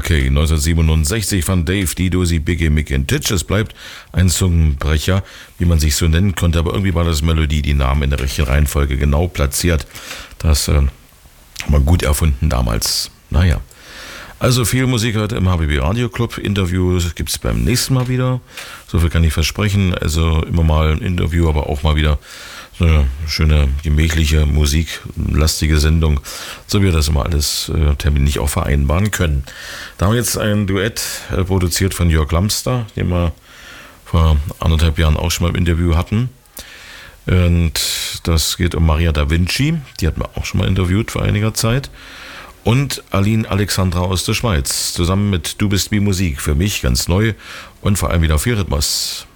Okay, 1967 von Dave D. Dozy, Biggie, Mickey and Titch. Es bleibt ein Zungenbrecher, wie man sich so nennen konnte, aber irgendwie war das Melodie, die Namen in der richtigen Reihenfolge genau platziert. Das war gut erfunden damals. Naja. Also viel Musik heute im HBB Radio Club. Interviews gibt es beim nächsten Mal wieder. So viel kann ich versprechen. Also immer mal ein Interview, aber auch mal wieder so eine schöne, gemächliche, musiklastige Sendung, so wie wir das immer alles terminlich auch vereinbaren können. Da haben wir jetzt ein Duett produziert von Jörg Lamster, den wir vor 1,5 Jahren auch schon mal im Interview hatten. Und das geht um Maria da Vinci, die hatten wir auch schon mal interviewt vor einiger Zeit. Und Aline Alexandra aus der Schweiz, zusammen mit Du bist wie Musik, für mich ganz neu und vor allem wieder viel Rhythmus.